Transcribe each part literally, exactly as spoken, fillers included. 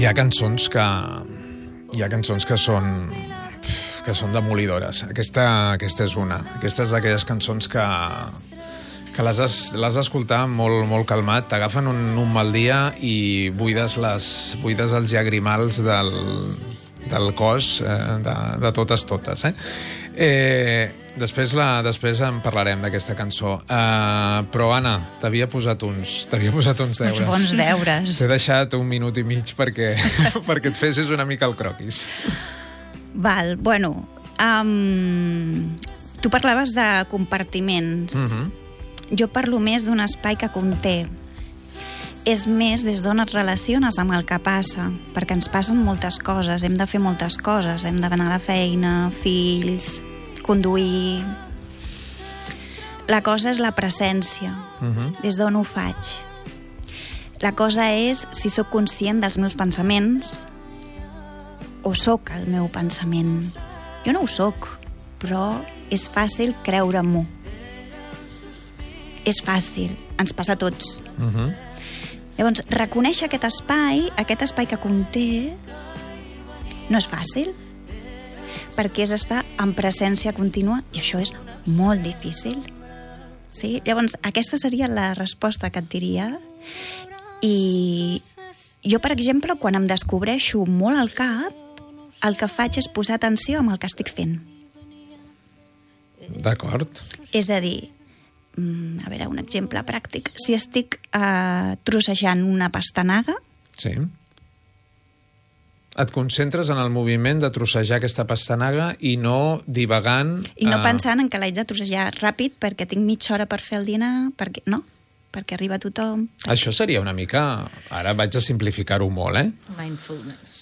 Hi ha cançons que... Hi ha cançons que són... que són demolidores. Aquesta, aquesta és una. Aquesta és d'aquelles cançons que... que les has, les has d'escoltar molt, molt calmat, t'agafen un, un mal dia i buides, les, buides els llagrimals del, del cos eh, de, de totes totes. Eh? Eh, després, la, després en parlarem d'aquesta cançó. Uh, però, Anna, t'havia posat uns, t'havia posat uns deures. Uns bons deures. T'he deixat un minut i mig perquè, perquè et fessis una mica el croquis. Val, bueno... Um, tu parlaves de compartiments. Mhm. Jo parlo més d'un espai que conté. És més des d'on et relaciones amb el que passa, perquè ens passen moltes coses, hem de fer moltes coses, hem d'anar a la feina, fills, conduir... La cosa és la presència, Mhm. des d'on ho faig. La cosa és si sóc conscient dels meus pensaments o sóc el meu pensament. Jo no ho sóc, però és fàcil creure-m'ho. És fàcil, ens passa a tots. Mhm. Llavors, reconèixer aquest espai, aquest espai que conté, no és fàcil, perquè és estar en presència contínua, i això és molt difícil. Sí? Llavors, aquesta seria la resposta que et diria. I jo, per exemple, quan em descobreixo molt al cap, el que faig és posar atenció amb el que estic fent. D'acord. És a dir, a veure, un exemple pràctic. Si estic eh, trossejant una pastanaga... Sí. Et concentres en el moviment de trossejar aquesta pastanaga i no divagant... I no eh... pensant en que l'haig de trossejar ràpid perquè tinc mitja hora per fer el dinar, perquè no, perquè arriba tothom. Això seria una mica... Ara vaig a simplificar-ho molt, eh? Mindfulness.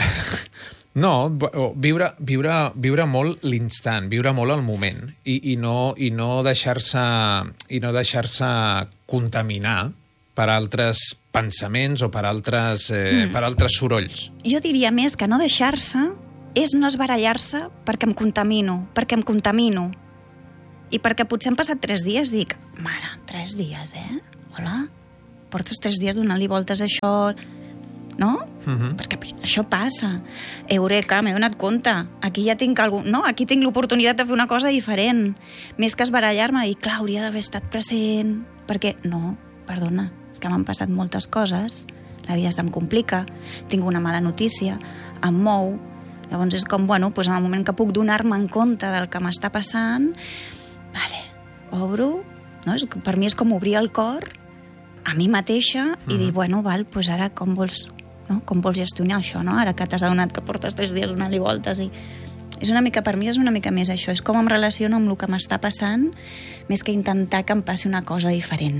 No, viure, viure, viure molt l'instant, viure molt el moment i, i no, i no deixar-se i no deixar-se contaminar per altres pensaments o per altres, eh, mm. per altres sorolls. Jo diria més que no deixar-se és no esbarallar-se perquè em contamino, perquè em contamino. I perquè potser han passat tres dies, dic, mare, tres dies, eh? Hola? Portes tres dies donant-li voltes a això... No? Uh-huh. Perquè això passa. Eureka, m'he donat compte. Aquí ja tinc algú... No, aquí tinc l'oportunitat de fer una cosa diferent. Més que esbarallar-me i, clar, hauria d'haver estat present. Perquè, no, perdona, és que m'han passat moltes coses. La vida se'm complica. Tinc una mala notícia. Em mou. Llavors és com, bueno, doncs en el moment que puc donar-me en compte del que m'està passant, vale, obro... No? És, per mi és com obrir el cor a mi mateixa i dir, bueno, val, doncs ara com vols... No? Com vols gestionar això, no? Ara que t'has adonat que portes tres dies donant-li voltes i... És una mica, per mi és una mica més això, és com em relaciono amb el que m'està passant més que intentar que em passi una cosa diferent.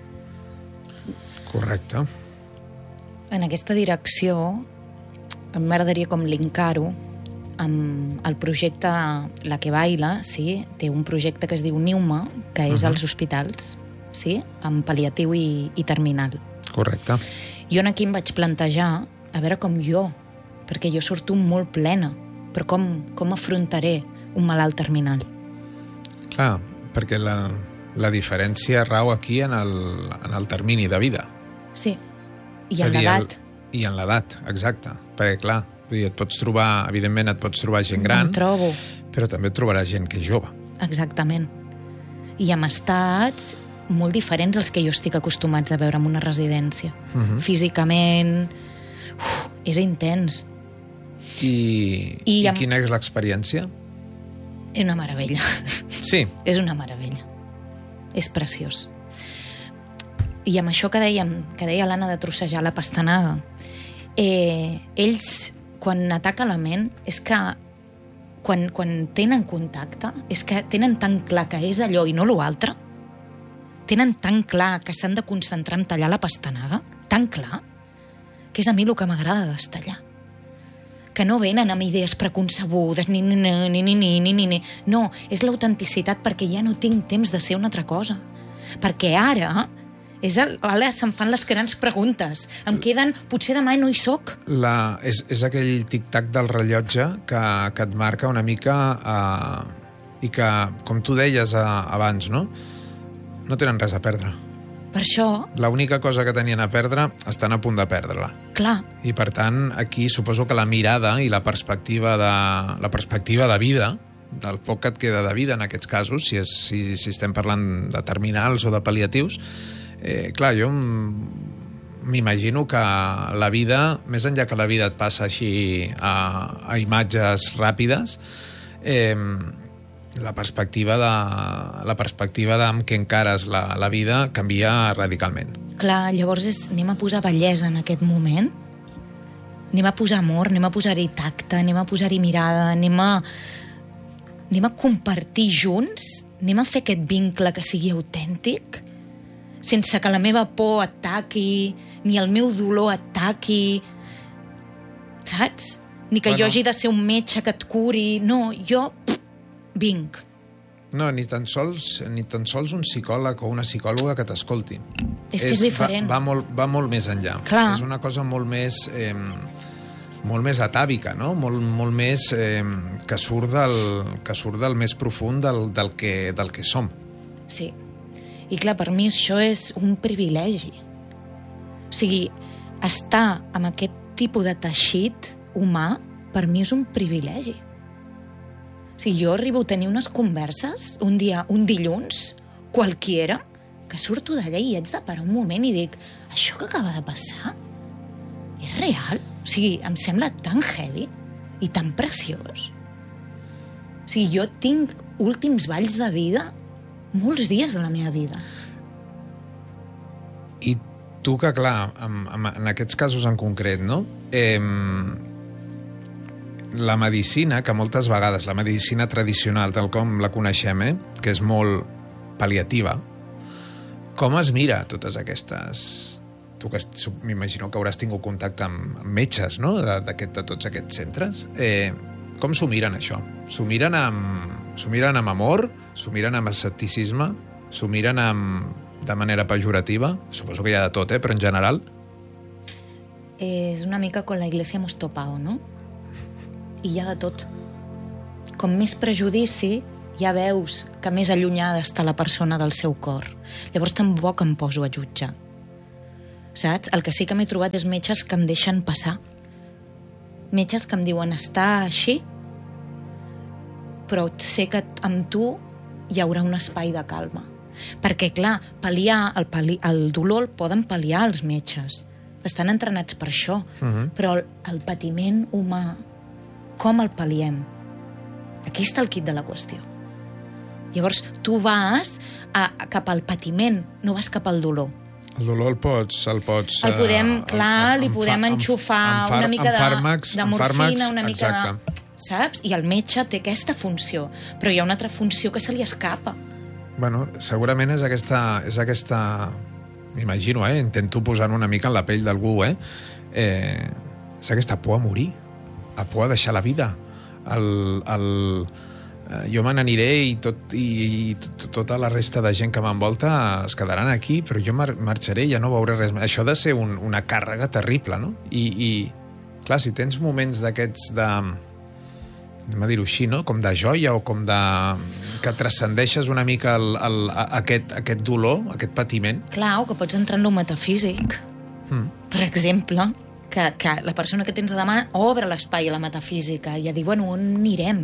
Correcte. En aquesta direcció m'agradaria com linkar-ho amb el projecte La que baila, sí? Té un projecte que es diu Niuma, que és Uh-huh. als hospitals, sí? Amb pal·liatiu i, i terminal. Correcte. Jo aquí em vaig plantejar a veure com jo, perquè jo surto molt plena, però com, com afrontaré un malalt terminal? Clar, perquè la, la diferència rau aquí en el, en el termini de vida. Sí, i És a en dir, l'edat. el- I en l'edat, exacte. Perquè, clar, vull dir, et pots trobar, evidentment et pots trobar gent gran, Em trobo, però també et trobaràs gent que és jove. exactament. I amb estats molt diferents als que jo estic acostumats a veure en una residència. Mhm. Físicament... Uf, és intens. I, I I amb- quina és l'experiència? És una meravella. Sí. És una meravella. És preciós. I amb això que dèiem, que deia l'Anna de trossejar la pastanaga, eh, ells, quan ataca la ment, és que quan, quan tenen contacte, és que tenen tan clar que és allò i no l'altre, tenen tan clar que s'han de concentrar en tallar la pastanaga, tan clar, que és a mi el que m'agrada d'estar allà. Que no venen amb idees preconcebudes, ni ni ni ni ni ni ni ni ni. No, és l'autenticitat perquè ja no tinc temps de ser una altra cosa. Perquè ara, és el, ara se'm fan les grans preguntes. Em queden, potser demà no hi soc. La, és, és aquell tic-tac del rellotge que, que et marca una mica eh, i que, com tu deies eh, abans, no? No tenen res a perdre. Per això... L'única cosa que tenien a perdre, estan a punt de perdre-la. Clar. I, per tant, aquí suposo que la mirada i la perspectiva de, la perspectiva de vida, del poc que et queda de vida en aquests casos, si, és, si, si estem parlant de terminals o de pal·liatius, eh, clar, jo m'imagino que la vida, més enllà que la vida et passa així a, a imatges ràpides, eh, la perspectiva de, la perspectiva de amb què encares la, la vida canvia radicalment. Clar, llavors és, anem a posar bellesa en aquest moment, anem a posar amor, anem a posar-hi tacte, anem a posar-hi mirada, anem a, anem a compartir junts, anem a fer aquest vincle que sigui autèntic, sense que la meva por ataqui, ni el meu dolor ataqui, saps? Ni que bueno. jo hagi de ser un metge que et curi, no, jo... vinc. No, ni tan sols ni tan sols un psicòleg o una psicòloga que t'escolti. És que és, és diferent. Va, va, molt, va molt més enllà. Clar. És una cosa molt més eh, molt més atàvica, no? Molt, molt més eh, que, surt del, que surt del més profund del, del, que, del que som. Sí. I clar, per mi això és un privilegi. O sigui, estar amb aquest tipus de teixit humà, per mi és un privilegi. O sigui, jo arribo a tenir unes converses un dia, un dilluns, qualquiera, que surto d'allà i haig de parar un moment i dic, això que acaba de passar és real? O sigui, em sembla tan heavy i tan preciós. O sigui, jo tinc últims balls de vida molts dies de la meva vida. I tu que, clar, en, en aquests casos en concret, no? Eh, la medicina, que moltes vegades, la medicina tradicional, tal com la coneixem, eh, que és molt pal·liativa, com es mira totes aquestes... Tu que m'imagino que hauràs tingut contacte amb, amb metges, no?, de, de tots aquests centres. Eh, com s'ho miren, això? S'ho miren amb, s'ho miren amb amor? S'ho miren amb escepticisme? S'ho miren amb, de manera pejorativa? Suposo que hi ha de tot, eh, però en general... És una mica con la iglesia hemos topado, no? I hi ha de tot. Com més prejudici, ja veus que més allunyada està la persona del seu cor. Llavors tampoc em poso a jutjar. Saps? El que sí que m'he trobat és metges que em deixen passar. Metges que em diuen, està així, però sé que amb tu hi haurà un espai de calma. Perquè, clar, pal·liar, el, pal·li, el dolor el poden pal·liar els metges. Estan entrenats per això. Uh-huh. Però el, el patiment humà, com el pal·liem? Aquí està el quid de la qüestió. Llavors, tu vas a, a, cap al patiment, no vas cap al dolor. El dolor el pots... El, pots, el podem, uh, clar, amb, li podem amb, enxufar amb far, una mica de, fàrmacs, de morfina, fàrmacs, una mica exacte. de... Saps? I el metge té aquesta funció, però hi ha una altra funció que se li escapa. Bueno, segurament és aquesta... És aquesta m'imagino, eh? Intento posar una mica en la pell d'algú, eh? eh? És aquesta por a morir, a por a deixar la vida. El, el, eh, jo me n'aniré i, tot, i, i tot, tota la resta de gent que m'envolta es quedaran aquí, però jo mar marxaré i ja no veuré res més. Això ha de ser un, una càrrega terrible, no? I, i clar, si tens moments d'aquests de... anem a dir-ho així, no? Com de joia o com de... que transcendeixes una mica el, el, aquest, aquest dolor, aquest patiment. Clar, o que pots entrar en lo metafísic. Mm. Per exemple, que, que la persona que tens de demà obre l'espai a la metafísica i ja diu, bueno, on anirem?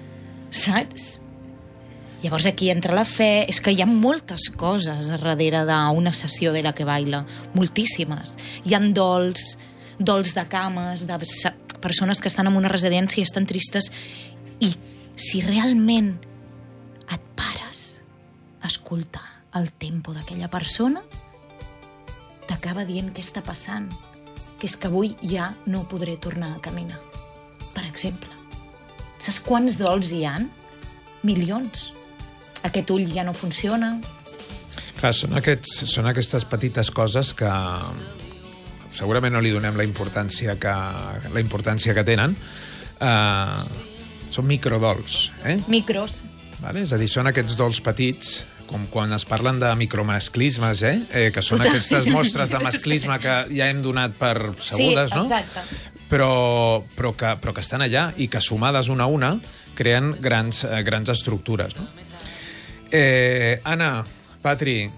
Saps? Llavors aquí entra la fe. És que hi ha moltes coses a darrere d'una sessió de la que baila. Moltíssimes. Hi ha dols, dols de cames, de persones que estan en una residència i estan tristes. I si realment et pares a escoltar el tempo d'aquella persona, t'acaba dient què està passant, que és que avui ja no podré tornar a caminar, per exemple. Saps quants dols hi ha? Milions. Aquest ull ja no funciona. Clar, són, aquests, són aquestes petites coses que segurament no li donem la importància que, la importància que tenen. Uh, són microdols, eh? Micros. Vale? És a dir, són aquests dols petits, com quan es parlen de micromasclismes, eh? eh que són Total. Aquestes mostres de masclisme que ja hem donat per segudes, sí, no? Exacte. Però, però, que, però que estan allà i que sumades una a una creen grans, eh, grans estructures, no? Eh, Anna, Patri,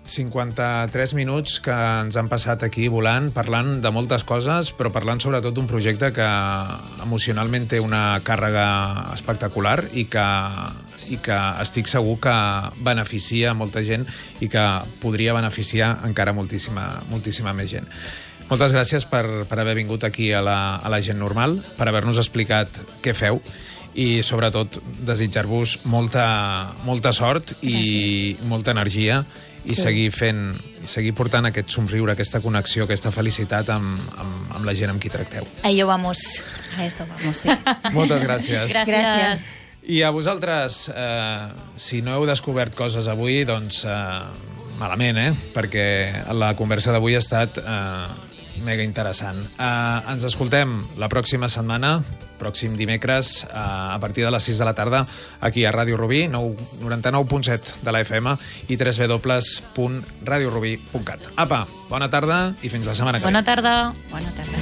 cinquanta-tres minuts que ens han passat aquí volant, parlant de moltes coses, però parlant sobretot d'un projecte que emocionalment té una càrrega espectacular i que, i que estic segur que beneficia molta gent i que podria beneficiar encara moltíssima, moltíssima més gent. Moltes gràcies per, per haver vingut aquí a la, a la Gent Normal, per haver-nos explicat què feu i, sobretot, desitjar-vos molta, molta sort i gràcies. Molta energia i sí. seguir fent, seguir portant aquest somriure, aquesta connexió, aquesta felicitat amb, amb, amb la gent amb qui tracteu. A ello vamos. A eso vamos, sí. Moltes gràcies. Gràcies. Gràcies. I a vosaltres, eh, si no heu descobert coses avui, doncs eh, malament, eh? Perquè la conversa d'avui ha estat eh, mega interessant. Eh, ens escoltem la pròxima setmana, pròxim dimecres, eh, a partir de les sis de la tarda, aquí a Ràdio Rubí, noranta-nou punt set de la F M i w w w punt radio rubí punt cat. Apa, bona tarda i fins la setmana que ve. Bona tarda. Bona tarda.